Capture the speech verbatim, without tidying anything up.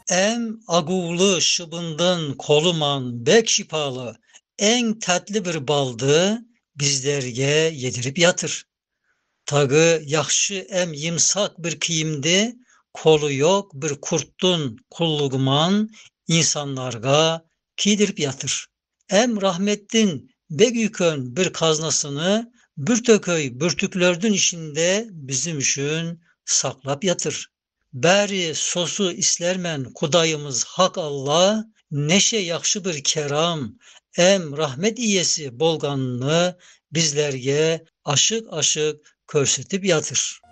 Em aguvlu şıbından koluman bek şipalı, en tatlı bir baldı bizlerge yedirip yatır. Tağı yaxşı em yımsak bir kiyimdi, kolu yok bir kurttun kulluğuman insanlarga kiydirip yatır. Em rahmettin begükön bir kaznasını bir tököy bürtüklördün içinde bizim üçün saklap yatır. Bäri sosu islermen Kudayımız Hak Allah, neşe yakşı bir keram, em rahmet iyesi bolganını bizlerge aşık aşık körsetip yatır.